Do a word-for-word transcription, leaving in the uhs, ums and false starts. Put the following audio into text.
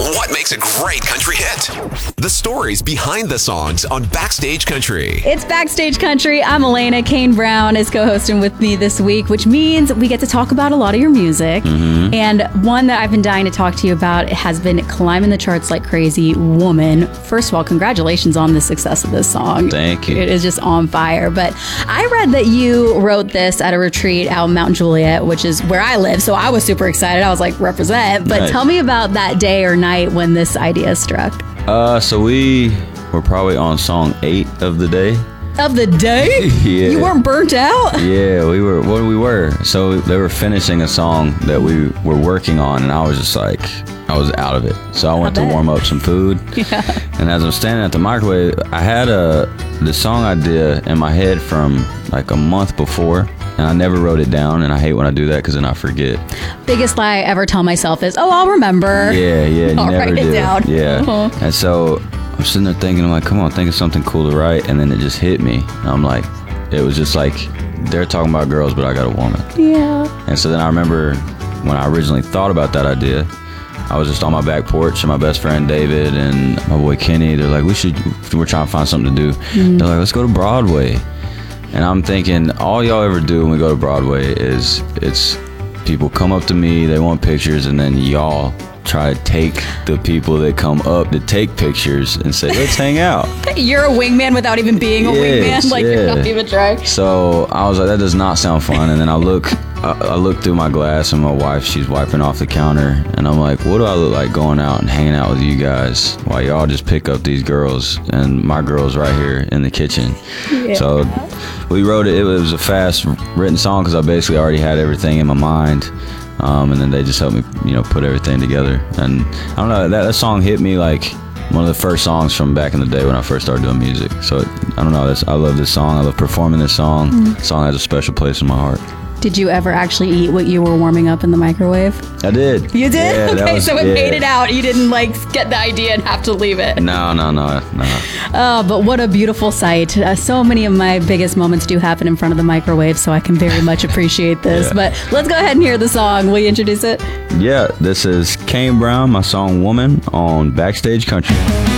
What makes a great country hit? The stories behind the songs on Backstage Country. It's Backstage Country. I'm Elena. Kane Brown is co-hosting with me this week, which means we get to talk about a lot of your music. Mm-hmm. And one that I've been dying to talk to you about has been climbing the charts like crazy, Woman. First of all, congratulations on the success of this song. Thank you. It is just on fire. But I read that you wrote this at a retreat out in Mount Juliet, which is where I live. So I was super excited. I was like, represent. But Nice. Tell me about that day or night when this idea struck. Uh, so we were probably on song eight of the day. Of the day? Yeah. You weren't burnt out? Yeah, we were. Well, we were. So they were finishing a song that we were working on, and I was just like, I was out of it. So I went I to bet. warm up some food. Yeah. And as I'm standing at the microwave, I had a the song idea in my head from like a month before. And I never wrote it down, and I hate when I do that because then I forget. Biggest lie I ever tell myself is, oh, I'll remember. Yeah, yeah, you I'll never write it do. down. Yeah. Uh-huh. And so I'm sitting there thinking, I'm like, come on, think of something cool to write. And then it just hit me. And I'm like, it was just like, they're talking about girls, but I got a woman. Yeah. And so then I remember when I originally thought about that idea, I was just on my back porch, and my best friend David and my boy Kenny, they're like, we should, we're trying to find something to do. Mm-hmm. They're like, let's go to Broadway. And I'm thinking, all y'all ever do when we go to Broadway is it's people come up to me, they want pictures, and then y'all try to take the people that come up to take pictures and say, let's hang out. You're a wingman without even being a Yes, wingman. Like, you're yeah. not even trying. So I was like, that does not sound fun. And then I look, I, I look through my glass, and my wife, she's wiping off the counter, and I'm like, what do I look like going out and hanging out with you guys while y'all just pick up these girls, and my girls right here in the kitchen. Yeah. So we wrote it. It was a fast written song because I basically already had everything in my mind. Um, and then they just helped me, you know, put everything together. And I don't know, that, that song hit me like one of the first songs from back in the day when I first started doing music. So I don't know, that's, I love this song. I love performing this song. Mm-hmm. The song has a special place in my heart. Did you ever actually eat what you were warming up in the microwave? I did. You did? Yeah, that okay, was- so it yeah. made it out. You didn't, like, get the idea and have to leave it. No, no, no, no. Oh, but what a beautiful sight. Uh, so many of my biggest moments do happen in front of the microwave, so I can very much appreciate this. Yeah. But let's go ahead and hear the song. Will you introduce it? Yeah, this is Kane Brown, my song Woman on Backstage Country.